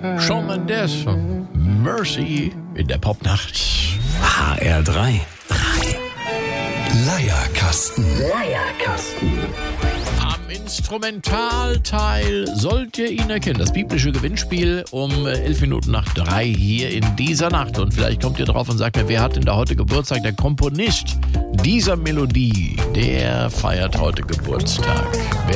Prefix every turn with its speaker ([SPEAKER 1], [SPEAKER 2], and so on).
[SPEAKER 1] Shawn Mendes, Mercy in der Popnacht.
[SPEAKER 2] HR3. Leierkasten.
[SPEAKER 1] Am Instrumentalteil sollt ihr ihn erkennen. Das biblische Gewinnspiel um 11 Minuten nach 3 hier in dieser Nacht. Und vielleicht kommt ihr drauf und sagt mir, wer hat denn da heute Geburtstag? Der Komponist dieser Melodie, der feiert heute Geburtstag.